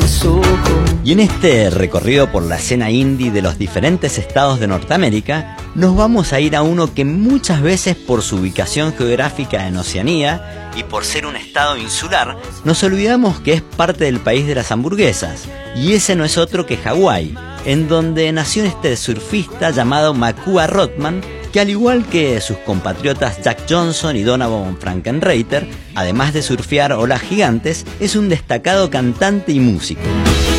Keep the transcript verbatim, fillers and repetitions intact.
mis ojos. Y en este recorrido por la escena indie de los diferentes estados de Norteamérica, nos vamos a ir a uno que muchas veces por su ubicación geográfica en Oceanía y por ser un estado insular, nos olvidamos que es parte del país de las hamburguesas, y ese no es otro que Hawái, en donde nació este surfista llamado Makua Rothman, que al igual que sus compatriotas Jack Johnson y Donovan Frankenreiter, además de surfear olas gigantes, es un destacado cantante y músico.